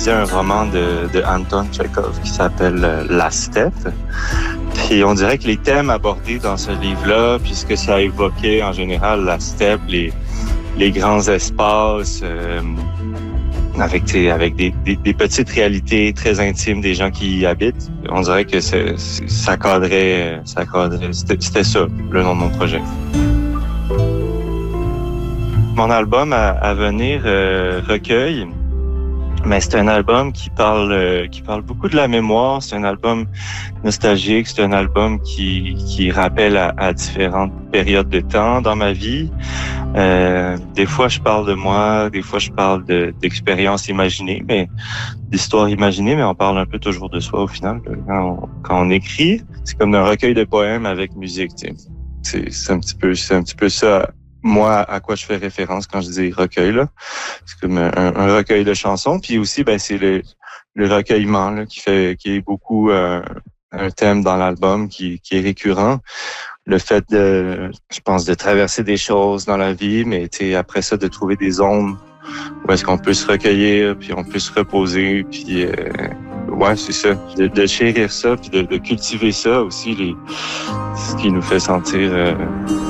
lisais un roman de Anton Tchekhov qui s'appelle La Steppe. Puis on dirait que les thèmes abordés dans ce livre-là, puisque ça évoquait en général la steppe, les grands espaces, avec des petites réalités très intimes des gens qui y habitent. On dirait que ça cadrait. C'était ça, le nom de mon projet. Mon album à venir, Recueil, mais c'est un album qui parle beaucoup de la mémoire. C'est un album nostalgique. C'est un album qui rappelle à différentes périodes de temps dans ma vie. Des fois, je parle de moi. Des fois, je parle d'expériences imaginées, mais d'histoires imaginées. Mais on parle un peu toujours de soi au final. Quand on écrit, c'est comme un recueil de poèmes avec musique. Tu sais. C'est un petit peu ça. Moi, à quoi je fais référence quand je dis recueil, là. C'est comme un recueil de chansons. Puis aussi, c'est le recueillement, là, qui est beaucoup un thème dans l'album qui est récurrent. Le fait je pense, de traverser des choses dans la vie, mais après ça, de trouver des zones où est-ce qu'on peut se recueillir, puis on peut se reposer, puis c'est ça. De chérir ça, puis de cultiver ça aussi, ce qui nous fait sentir